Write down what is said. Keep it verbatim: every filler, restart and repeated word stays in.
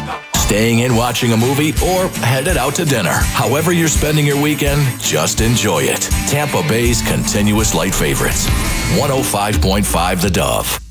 Staying in watching a movie, or headed out to dinner. However you're spending your weekend, just enjoy it. Tampa Bay's continuous light favorites. one oh five point five The Dove.